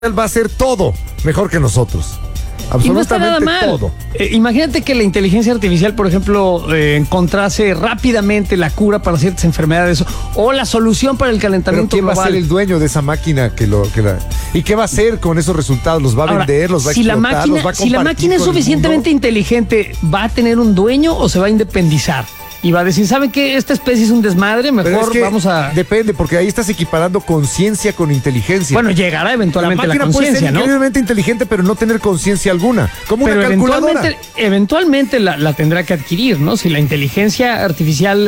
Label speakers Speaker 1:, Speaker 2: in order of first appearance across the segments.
Speaker 1: va a hacer todo mejor que nosotros.
Speaker 2: Y no está nada mal.
Speaker 1: Todo.
Speaker 2: Imagínate que la inteligencia artificial, por ejemplo, encontrase rápidamente la cura para ciertas enfermedades o la solución para el calentamiento
Speaker 1: global. ¿Quién va a ser el dueño de esa máquina y qué va a hacer con esos resultados? ¿Los va a vender? ¿Los va a explotar? ¿Los va a compartir?
Speaker 2: Si la máquina es suficientemente inteligente, ¿va a tener un dueño o se va a independizar? Y va a decir, ¿saben qué? Esta especie es un desmadre, mejor vamos a...
Speaker 1: Depende, porque ahí estás equiparando conciencia con inteligencia.
Speaker 2: Bueno, llegará eventualmente la conciencia, ¿no?
Speaker 1: Puede ser increíblemente inteligente, pero no tener conciencia alguna, como una calculadora.
Speaker 2: Eventualmente la tendrá que adquirir, ¿no? Si la inteligencia artificial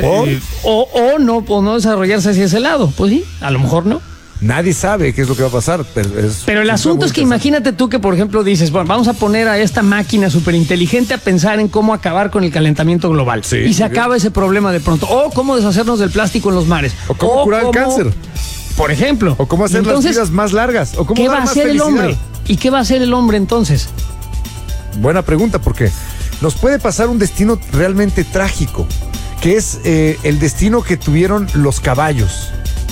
Speaker 2: o no desarrollarse hacia ese lado, pues sí, a lo mejor no.
Speaker 1: Nadie sabe qué es lo que va a pasar.
Speaker 2: Pero el asunto es que imagínate tú que, por ejemplo, dices, bueno, vamos a poner a esta máquina súper inteligente a pensar en cómo acabar con el calentamiento global. Sí, y se acaba ese problema de pronto. O cómo deshacernos del plástico en los mares.
Speaker 1: O cómo curar el cáncer.
Speaker 2: Por ejemplo.
Speaker 1: O cómo hacer las vidas más largas. O cómo
Speaker 2: ¿qué va a hacer el hombre? ¿Y qué va a hacer el hombre entonces?
Speaker 1: Buena pregunta, porque nos puede pasar un destino realmente trágico, que es el destino que tuvieron los caballos.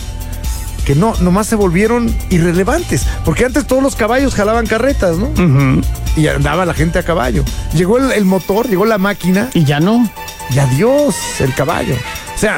Speaker 1: Que nomás se volvieron irrelevantes, porque antes todos los caballos jalaban carretas, ¿no? Y andaba la gente a caballo. Llegó el motor, llegó la máquina.
Speaker 2: Y ya no.
Speaker 1: Y adiós, el caballo. O sea,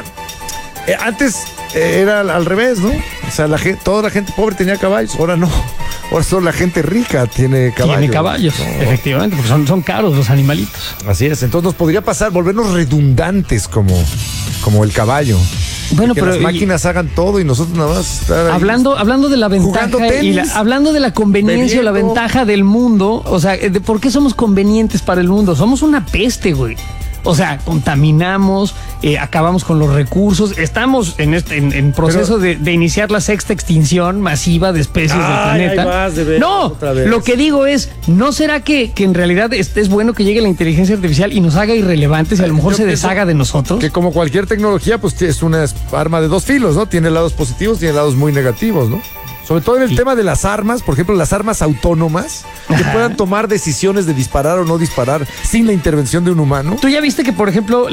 Speaker 1: antes era al revés, ¿no? O sea, toda la gente pobre tenía caballos, ahora no. Ahora solo la gente rica tiene caballos.
Speaker 2: Tiene caballos, no. Efectivamente, porque son caros los animalitos.
Speaker 1: Así es, entonces nos podría pasar, volvernos redundantes como el caballo.
Speaker 2: Bueno,
Speaker 1: que
Speaker 2: pero
Speaker 1: las máquinas hagan todo y nosotros nada más estar ahí
Speaker 2: hablando de la ventaja y hablando de la conveniencia o la ventaja del mundo, o sea, de por qué somos convenientes para el mundo. Somos una peste, güey. O sea, contaminamos, acabamos con los recursos, estamos en proceso de iniciar la sexta extinción masiva de especies del planeta. Lo que digo es, ¿no será que en realidad es bueno que llegue la inteligencia artificial y nos haga irrelevantes y a lo mejor se deshaga de nosotros?
Speaker 1: Que como cualquier tecnología, pues es una arma de dos filos, ¿no? Tiene lados positivos, tiene lados muy negativos, ¿no? Sobre todo en el tema de las armas, por ejemplo, las armas autónomas, que puedan tomar decisiones de disparar o no disparar sin la intervención de un humano.
Speaker 2: ¿Tú ya viste que, por ejemplo,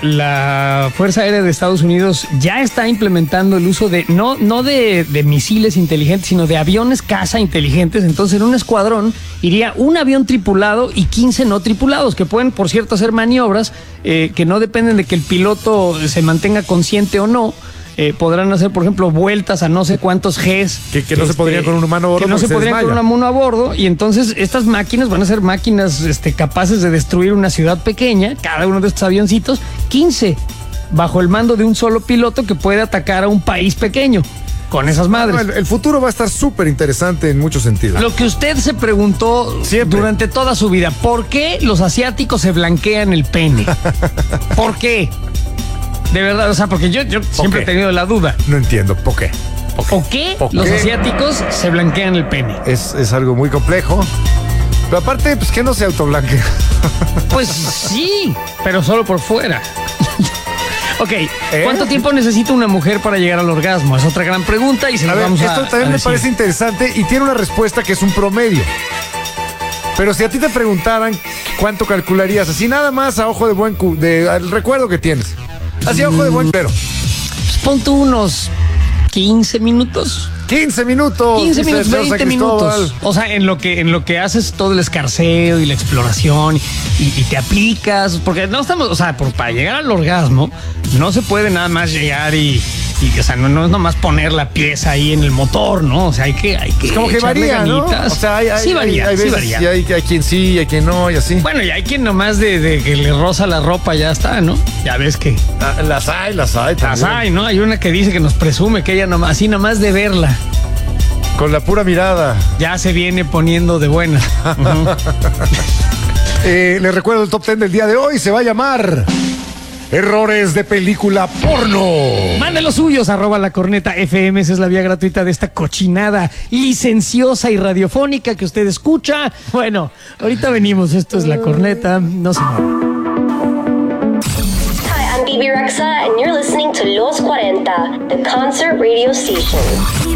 Speaker 2: la Fuerza Aérea de Estados Unidos ya está implementando el uso de, no de misiles inteligentes, sino de aviones caza inteligentes? Entonces, en un escuadrón iría un avión tripulado y 15 no tripulados, que pueden, por cierto, hacer maniobras que no dependen de que el piloto se mantenga consciente o no. Podrán hacer, por ejemplo, vueltas a no sé cuántos Gs.
Speaker 1: Que no se podrían con un humano a bordo.
Speaker 2: Que no se podrían con un humano a bordo. Y entonces estas máquinas van a ser máquinas capaces de destruir una ciudad pequeña, cada uno de estos avioncitos, 15, bajo el mando de un solo piloto que puede atacar a un país pequeño. Con esas madres.
Speaker 1: El futuro va a estar súper interesante en muchos sentidos.
Speaker 2: Lo que usted se preguntó durante toda su vida, ¿por qué los asiáticos se blanquean el pene? ¿Por qué? De verdad, o sea, porque yo siempre he tenido la duda.
Speaker 1: No entiendo, ¿por qué?
Speaker 2: ¿Por qué los asiáticos se blanquean el pene?
Speaker 1: Es algo muy complejo. Pero aparte, pues que no se autoblanquea.
Speaker 2: Pues sí, pero solo por fuera. Ok, ¿cuánto tiempo necesita una mujer para llegar al orgasmo? Es otra gran pregunta y
Speaker 1: esto también me parece interesante y tiene una respuesta que es un promedio. Pero si a ti te preguntaran cuánto calcularías, así nada más a ojo de buen el recuerdo que tienes. Así a ojo de buen pero.
Speaker 2: Pues pon tú unos 15 minutos.
Speaker 1: 15 minutos.
Speaker 2: 15 minutos, 20 minutos. O sea, en lo que haces todo el escarceo y la exploración y te aplicas, porque no estamos, o sea, para llegar al orgasmo no se puede nada más llegar y o sea, no es nomás poner la pieza ahí en el motor, ¿no? O sea, hay que
Speaker 1: es como que varía, ganitas, ¿no? O sea, hay
Speaker 2: varía.
Speaker 1: Y hay quien sí, y hay quien no, y así.
Speaker 2: Bueno, y hay quien nomás de que le roza la ropa ya está, ¿no? Ya ves que
Speaker 1: las hay también.
Speaker 2: Las hay, ¿no? Hay una que dice que nos presume que ella nomás de verla,
Speaker 1: con la pura mirada,
Speaker 2: ya se viene poniendo de buena.
Speaker 1: Les recuerdo el top 10 del día de hoy. Se va a llamar Errores de película porno.
Speaker 2: Mande los suyos, @lacorneta_FM. Esa es la vía gratuita de esta cochinada licenciosa y radiofónica que usted escucha. Bueno, ahorita venimos. Esto es La Corneta. No se muevan.
Speaker 3: Hi, I'm Bibi Rexa and you're listening to Los 40, the concert radio station.